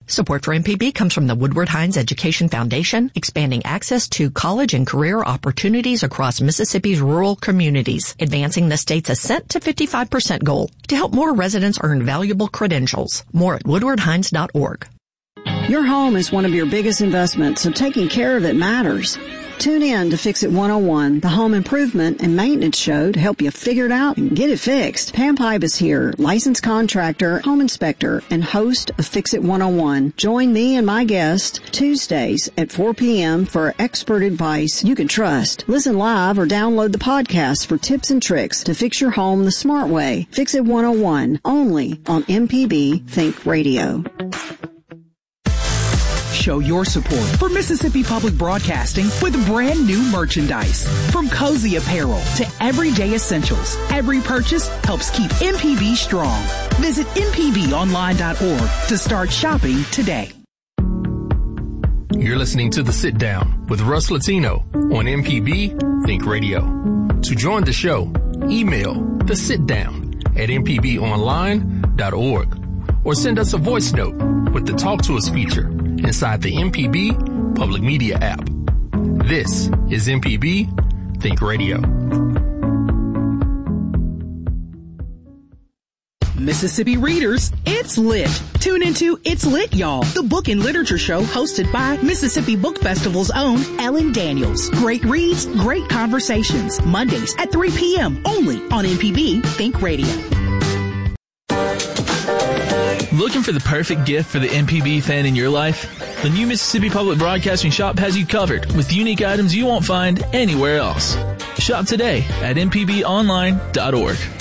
Support for MPB comes from the Woodward Hines Education Foundation, expanding access to college and career opportunities across Mississippi's rural communities, advancing the state's ascent to 55% goal to help more residents earn valuable credentials. More at woodwardhines.org. Your home is one of your biggest investments, so taking care of it matters. Tune in to Fix It 101, the home improvement and maintenance show to help you figure it out and get it fixed. Pam Pipe is here, licensed contractor, home inspector, and host of Fix It 101. Join me and my guest Tuesdays at 4 p.m. for expert advice you can trust. Listen live or download the podcast for tips and tricks to fix your home the smart way. Fix It 101, only on MPB Think Radio. Show your support for Mississippi Public Broadcasting with brand new merchandise. From cozy apparel to everyday essentials, every purchase helps keep MPB strong. Visit mpbonline.org to start shopping today. You're listening to The Sit Down with Russ Latino on MPB Think Radio. To join the show, email thesitdown@mpbonline.org or send us a voice note with the Talk to Us feature inside the MPB Public Media app. This is MPB Think Radio. Mississippi readers, it's lit. Tune into It's Lit, Y'all, the book and literature show hosted by Mississippi Book Festival's own Ellen Daniels. Great reads, great conversations. Mondays at 3 p.m. only on MPB Think Radio. Looking for the perfect gift for the MPB fan in your life? The new Mississippi Public Broadcasting shop has you covered with unique items you won't find anywhere else. Shop today at mpbonline.org.